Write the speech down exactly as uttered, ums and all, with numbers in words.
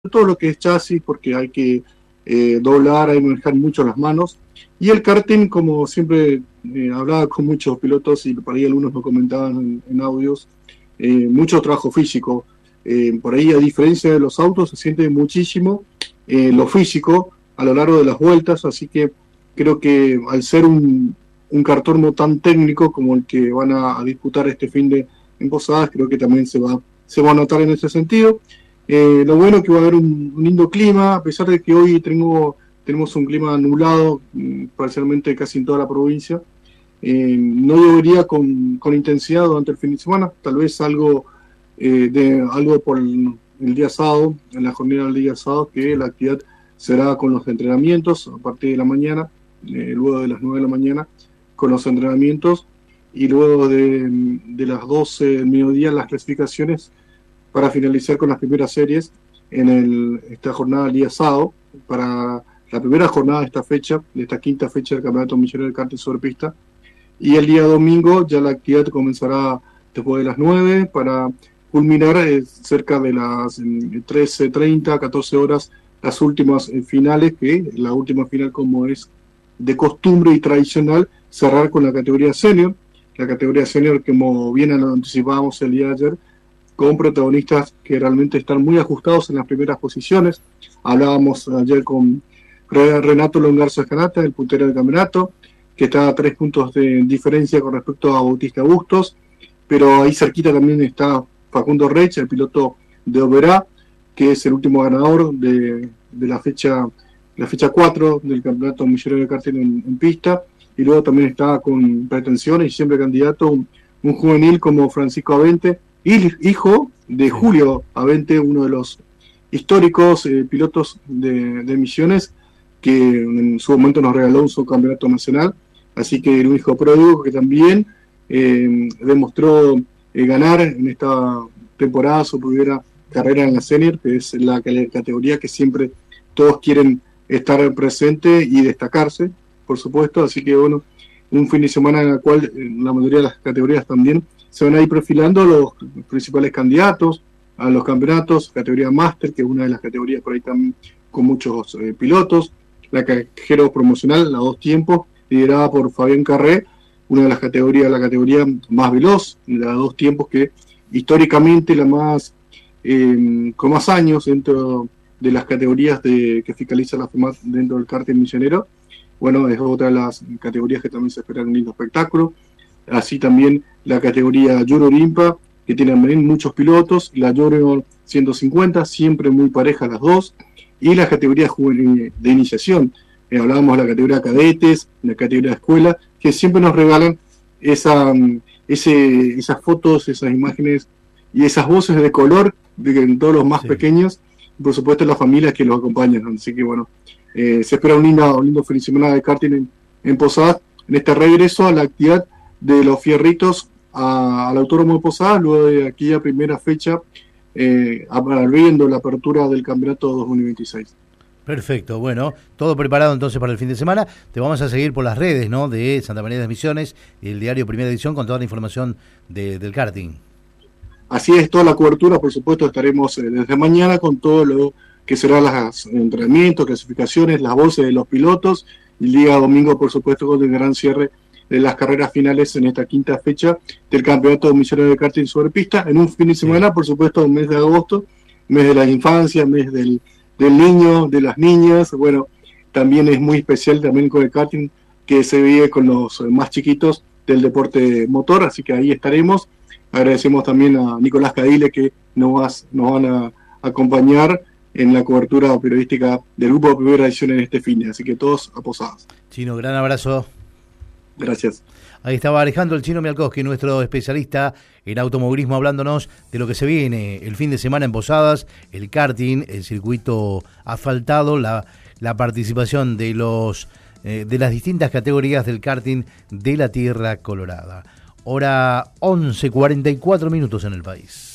todo lo que es chasis, porque hay que eh, doblar, hay que manejar mucho las manos. Y el karting, como siempre eh, hablaba con muchos pilotos y por ahí algunos lo comentaban en, en audios, eh, mucho trabajo físico. Eh, por ahí, a diferencia de los autos, se siente muchísimo eh, lo físico a lo largo de las vueltas, así que creo que al ser un, un cartódromo tan técnico como el que van a, a disputar este fin de en Posadas, creo que también se va, se va a notar en ese sentido. Eh, lo bueno es que va a haber un, un lindo clima, a pesar de que hoy tengo, tenemos un clima nublado, parcialmente casi en toda la provincia. Eh, no llovería con, con intensidad durante el fin de semana, tal vez algo, eh, de, algo por el, el día sábado, en la jornada del día sábado, que la actividad será con los entrenamientos a partir de la mañana, eh, luego de las nueve de la mañana, con los entrenamientos, y luego de, de las doce del mediodía las clasificaciones para finalizar con las primeras series en el, esta jornada del día sábado, para la primera jornada de esta fecha, de esta quinta fecha del Campeonato Millonario de Karting sobre Pista. Y el día domingo ya la actividad comenzará después de las nueve para culminar eh, cerca de las eh, trece treinta, catorce horas, las últimas eh, finales, que la última final, como es de costumbre y tradicional, cerrar con la categoría senior. La categoría senior, como bien lo anticipábamos el día de ayer, con protagonistas que realmente están muy ajustados en las primeras posiciones. Hablábamos ayer con Renato Longarza Escanata, el puntero del campeonato, que está a tres puntos de diferencia con respecto a Bautista Bustos, pero ahí cerquita también está Facundo Reich, el piloto de Oberá, que es el último ganador de, de la fecha la fecha cuatro del Campeonato Millonario de Karting en, en pista, y luego también está con pretensiones y siempre candidato un, un juvenil como Francisco Avente, hijo de Julio Avente, uno de los históricos eh, pilotos de, de Misiones, que en su momento nos regaló un subcampeonato nacional, así que era un hijo pródigo que también eh, demostró eh, ganar en esta temporada su primera carrera en la senior, que es la categoría que siempre todos quieren estar presente y destacarse, por supuesto, así que bueno, un fin de semana en el cual en la mayoría de las categorías también se van a ir perfilando los principales candidatos a los campeonatos, categoría Master, que es una de las categorías por ahí también con muchos eh, pilotos, la cajero promocional, la dos tiempos, liderada por Fabián Carré, una de las categorías, la categoría más veloz, la dos tiempos, que históricamente la más, eh, con más años dentro de las categorías de, que fiscaliza la FEMAT dentro del karting misionero. Bueno, es otra de las categorías que también se espera un lindo espectáculo. Así también la categoría Junior Impa, que tiene también muchos pilotos, la Junior ciento cincuenta, siempre muy pareja las dos, y la categoría de iniciación. Eh, hablábamos de la categoría cadetes, la categoría de escuela, que siempre nos regalan esa, ese, esas fotos, esas imágenes y esas voces de color de, de todos los más sí. pequeños, y por supuesto las familias que los acompañan. Así que bueno, eh, se espera un lindo, un lindo fin de semana de karting en, en Posadas, en este regreso a la actividad de los fierritos a, al Autódromo de Posadas, luego de aquella primera fecha, eh, abriendo la apertura del campeonato dos mil veintiséis. Perfecto, bueno, todo preparado entonces para el fin de semana. Te vamos a seguir por las redes, ¿no?, de Santa María de las Misiones y el diario Primera Edición con toda la información de, del karting. Así es, toda la cobertura, por supuesto, estaremos eh, desde mañana con todo lo que serán los entrenamientos, clasificaciones, las voces de los pilotos, y el día domingo, por supuesto, con el gran cierre de las carreras finales en esta quinta fecha del Campeonato Misionero de Karting sobre Pista, en un fin de semana, sí. por supuesto, un mes de agosto, mes de la infancia, mes del, del niño, de las niñas. Bueno, también es muy especial también con el karting, que se vive con los más chiquitos del deporte motor, así que ahí estaremos. Agradecemos también a Nicolás Cadile, que nos, vas, nos van a acompañar en la cobertura periodística del Grupo de Primera Edición en este fin de, así que todos a Posadas. Chino, gran abrazo. Gracias. Ahí estaba Alejandro el Chino Mialkowski, nuestro especialista en automovilismo, hablándonos de lo que se viene el fin de semana en Posadas, el karting, el circuito asfaltado, la, la participación de los eh, de las distintas categorías del karting de la Tierra Colorada. Hora once cuarenta y cuatro minutos en el país.